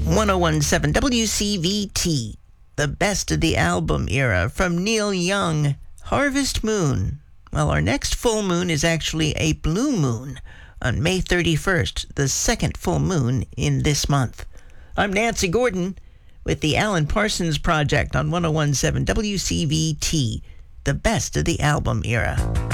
1017 WCVT, the best of the album era from Neil Young, Harvest Moon. Well, our next full moon is actually a blue moon on May 31st, the second full moon in this month. I'm Nancy Gordon with the Alan Parsons Project on 1017 WCVT, the best of the album era.